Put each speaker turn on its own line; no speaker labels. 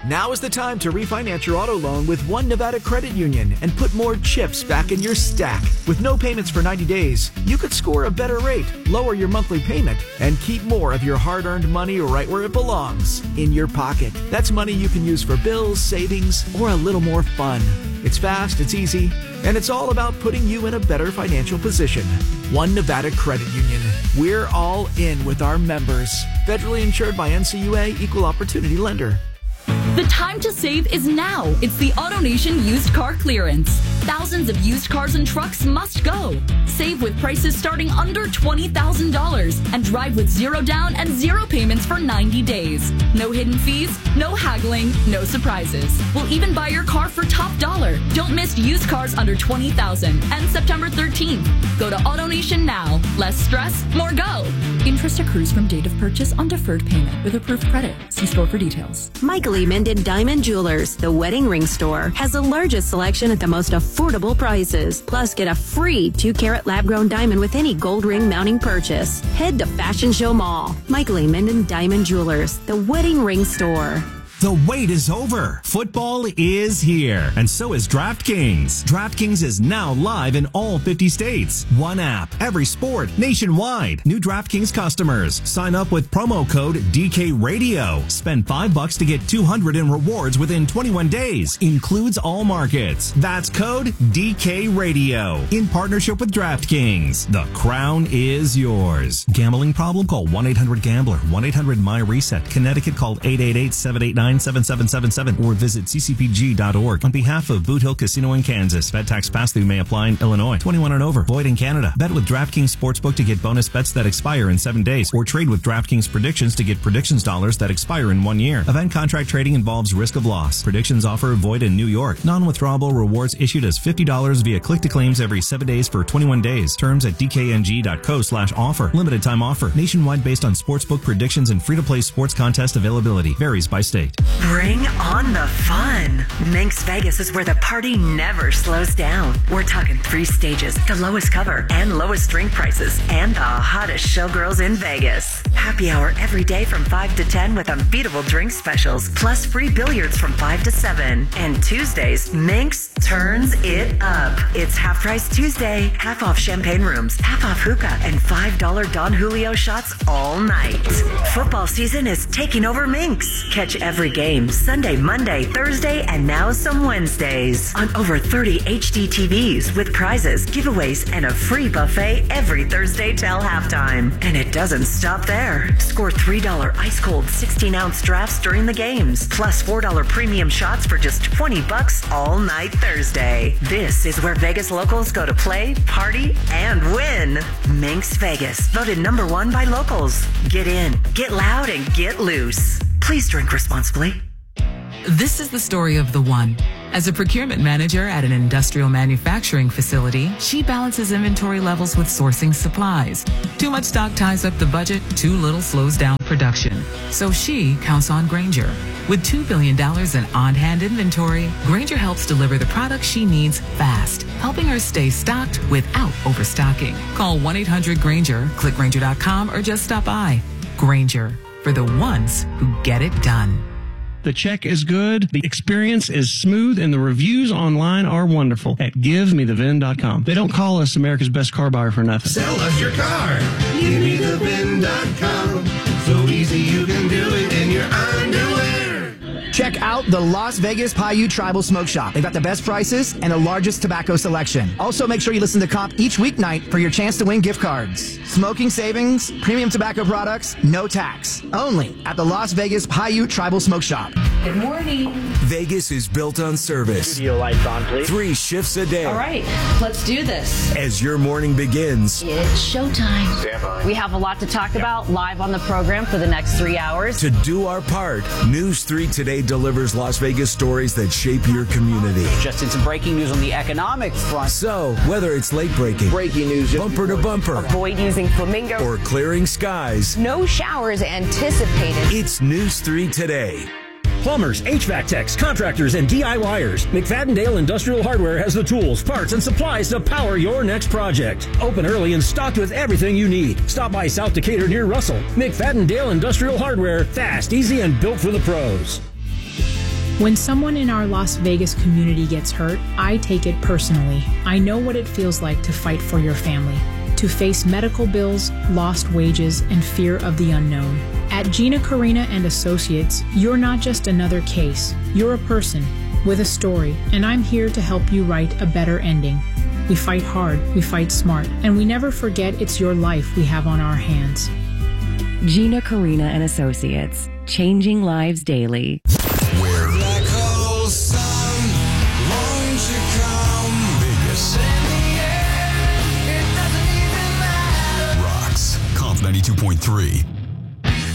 Now is the time to refinance your auto loan with One Nevada Credit Union and put more chips back in your stack. With no payments for 90 days, you could score a better rate, lower your monthly payment, and keep more of your hard-earned money right where it belongs, in your pocket. That's money you can use for bills, savings, or a little more fun. It's fast, it's easy, and it's all about putting you in a better financial position. One Nevada Credit Union. We're all in with our members. Federally insured by NCUA, Equal Opportunity Lender.
The time to save is now. It's the AutoNation Used Car Clearance. Thousands of used cars and trucks must go. Save with prices starting under $20,000 and drive with zero down and zero payments for 90 days. No hidden fees, no haggling, no surprises. We'll even buy your car for top dollar. Don't miss used cars under $20,000 and September 13th. Go to AutoNation now. Less stress, more go. Interest accrues from date of purchase on deferred payment with approved credit. See store for details.
Michael E. Minden Diamond Jewelers, the wedding ring store, has the largest selection at the most affordable prices. Plus, get a free 2-carat lab-grown diamond with any gold ring mounting purchase. Head to Fashion Show Mall. Michael E. Minden Diamond Jewelers, the wedding ring store.
The wait is over. Football is here. And so is DraftKings. DraftKings is now live in all 50 states. One app, every sport, nationwide. New DraftKings customers. Sign up with promo code DKRadio. Spend $5 to get $200 in rewards within 21 days. Includes all markets. That's code DKRadio. In partnership with DraftKings. The crown is yours. Gambling problem? Call 1-800-GAMBLER. 1-800-MY-RESET. Connecticut, call 888-789-7777 or visit ccpg.org. On behalf of Boot Hill Casino in Kansas, bet tax pass-through may apply in Illinois. 21 and over. Void in Canada. Bet with DraftKings Sportsbook to get bonus bets that expire in 7 days, or trade with DraftKings Predictions to get predictions dollars that expire in 1 year. Event contract trading involves risk of loss. Predictions offer void in New York. Non-withdrawable rewards issued as $50 via click-to-claims every 7 days for 21 days. Terms at dkng.co/offer. Limited time offer. Nationwide based on sportsbook predictions and free-to-play sports contest availability. Varies by state.
Bring on the fun. Minx Vegas is where the party never slows down. We're talking 3 stages, the lowest cover and lowest drink prices, and the hottest showgirls in Vegas. Happy hour every day from 5 to 10 with unbeatable drink specials, plus free billiards from 5 to 7. And Tuesdays, Minx turns it up. It's Half Price Tuesday, half off champagne rooms, half off hookah, and $5 Don Julio shots all night. Football season is taking over Minx. Catch every game Sunday, Monday, Thursday, and now some Wednesdays on over 30 HD TVs with prizes, giveaways, and a free buffet every Thursday till halftime. And it doesn't stop there. Score $3 ice-cold 16-ounce drafts during the games, plus $4 premium shots for just $20 all night Thursday. This is where Vegas locals go to play, party, and win. Minx Vegas, voted #1 by locals. Get in, get loud, and get loose. Please drink responsibly.
This is the story of the one. As a procurement manager at an industrial manufacturing facility, she balances inventory levels with sourcing supplies. Too much stock ties up the budget, too little slows down production. So she counts on Grainger. With $2 billion in on-hand inventory, Grainger helps deliver the products she needs fast, helping her stay stocked without overstocking. Call 1-800-GRAINGER, click Grainger.com, or just stop by. Grainger, for the ones who get it done.
The check is good, the experience is smooth, and the reviews online are wonderful at GiveMeTheVin.com. They don't call us America's best car buyer for nothing.
Sell us your car. GiveMeTheVin.com. So easy you can do it in your underwear.
Check out the Las Vegas Paiute Tribal Smoke Shop. They've got the best prices and the largest tobacco selection. Also, make sure you listen to Comp each weeknight for your chance to win gift cards. Smoking savings, premium tobacco products, no tax. Only at the Las Vegas Paiute Tribal Smoke Shop.
Good morning.
Vegas is built on service.
Studio lights on, please.
3 shifts a day.
All right, let's do this.
As your morning begins,
It's showtime.
Stand by.
We have a lot to talk about live on the program for the next 3 hours.
to do our part, News 3 Today delivers Las Vegas stories that shape your community.
Just in some breaking news on the economic front.
So, whether it's late breaking,
Breaking news.
bumper to bumper,
Avoid using flamingo.
or clearing skies,
No showers anticipated.
it's News 3 Today.
Plumbers, HVAC techs, contractors, and DIYers. McFadden-Dale Industrial Hardware has the tools, parts, and supplies to power your next project. Open early and stocked with everything you need. Stop by South Decatur near Russell. McFadden-Dale Industrial Hardware. Fast, easy, and built for the pros.
When someone in our Las Vegas community gets hurt, I take it personally. I know what it feels like to fight for your family, to face medical bills, lost wages, and fear of the unknown. At Gina Carina and Associates, you're not just another case. You're a person with a story, and I'm here to help you write a better ending. We fight hard, we fight smart, and we never forget it's your life we have on our hands.
Gina Carina and Associates, changing lives daily.
Where black hole sun, won't you come? Vegas. Rocks. Comp 92.3.